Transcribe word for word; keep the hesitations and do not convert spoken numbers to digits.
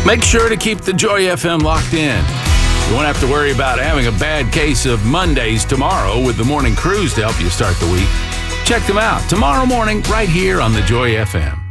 Make sure to keep the Joy F M locked in. You won't have to worry about having a bad case of Mondays tomorrow with the morning cruise to help you start the week. Check them out tomorrow morning right here on the Joy F M.